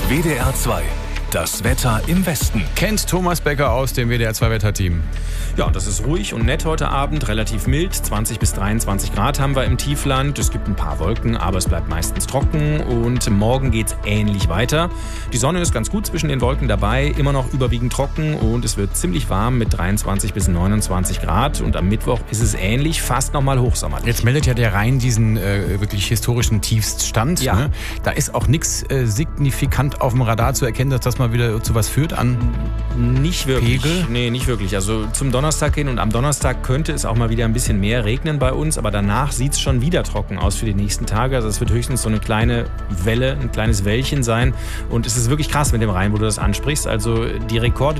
WDR 2. Das Wetter im Westen. Kennt Thomas Becker aus dem WDR 2 Wetterteam. Ja, das ist ruhig und nett heute Abend, relativ mild. 20 bis 23 Grad haben wir im Tiefland. Es gibt ein paar Wolken, aber es bleibt meistens trocken. Und morgen geht's ähnlich weiter. Die Sonne ist ganz gut zwischen den Wolken dabei, immer noch überwiegend trocken und es wird ziemlich warm mit 23 bis 29 Grad. Und am Mittwoch ist es ähnlich, fast nochmal hochsommerlich. Jetzt meldet ja der Rhein diesen wirklich historischen Tiefststand. Ja. Ne? Da ist auch nichts signifikant auf dem Radar zu erkennen, dass das mal wieder zu was führt an Nicht wirklich. Pegel? Nee, nicht wirklich. Also zum Donnerstag hin und am Donnerstag könnte es auch mal wieder ein bisschen mehr regnen bei uns, aber danach sieht es schon wieder trocken aus für die nächsten Tage. Also es wird höchstens so eine kleine Welle, ein kleines Wellchen sein und es ist wirklich krass mit dem Rhein, wo du das ansprichst. Also die Rekorde,